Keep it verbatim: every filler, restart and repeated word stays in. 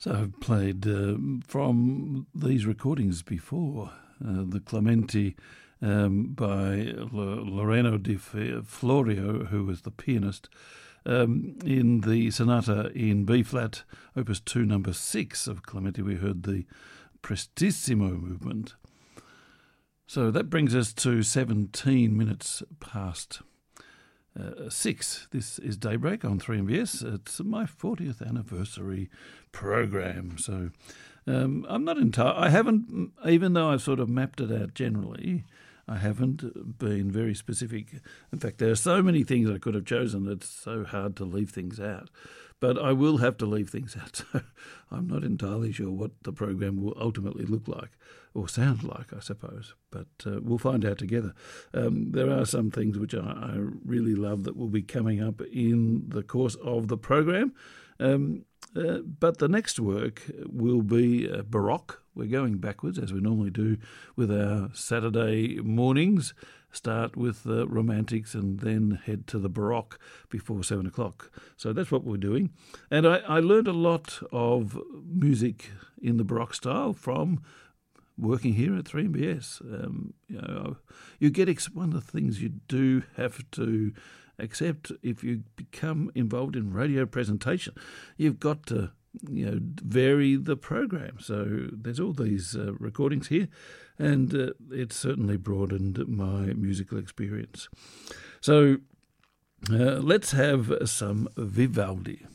So I've played uh, from these recordings before, uh, the Clementi um, by L- Loreno di F- Florio, who was the pianist, um, in the sonata in B-flat, opus two, number six of Clementi. We heard the Prestissimo movement. So that brings us to seventeen minutes past Uh, six. This is Daybreak on three M B S. It's my fortieth anniversary program. So um, I'm not entirely, I haven't, even though I've sort of mapped it out generally, I haven't been very specific. In fact, there are so many things I could have chosen, it's so hard to leave things out. But I will have to leave things out. So I'm not entirely sure what the program will ultimately look like, or sound like, I suppose. But uh, we'll find out together. Um, there are some things which I, I really love that will be coming up in the course of the program. Um, uh, but the next work will be uh, Baroque. We're going backwards, as we normally do with our Saturday mornings. Start with the Romantics and then head to the Baroque before seven o'clock. So that's what we're doing. And I, I learned a lot of music in the Baroque style from working here at three M B S. Um, you know, you get ex- one of the things you do have to accept if you become involved in radio presentation. You've got to, you know, vary the program. So there's all these uh, recordings here, and uh, it's certainly broadened my musical experience. So uh, let's have some Vivaldi.